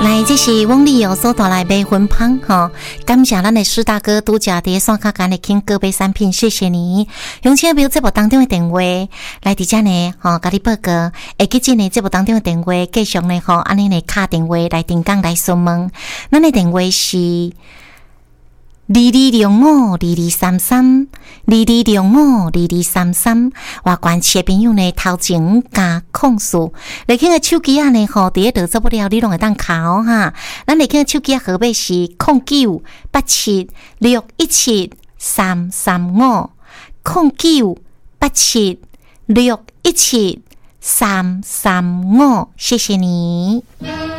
来，这是翁立友所带来买分芳哈，感谢咱的施大哥拄则伫线卡间的请各位产品，谢谢你。用请表节目当中的电话来伫遮呢，甲你报告。会记进呢节目当中的电话，继续呢安尼呢卡电话来电讲来询问。咱的电话是22052233，22052233。外关市的朋友呢，头前加控诉，来听个手机啊呢，伫咧落做不了，你拢会当考哈。咱来听个手机啊号码是0987617335，0987617335，谢谢你。